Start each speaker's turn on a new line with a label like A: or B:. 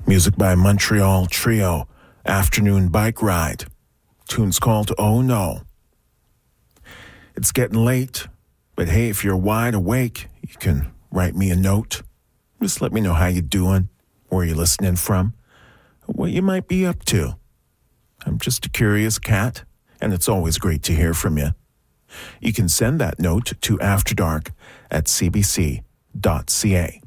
A: Music by Montreal Trio, Afternoon Bike Ride. Tune's called Oh No. It's getting late, but hey, if you're wide awake, you can write me a note. Just let me know how you're doing, where you're listening from, what you might be up to. I'm just a curious cat, and it's always great to hear from you. You can send that note to afterdark@cbc.ca.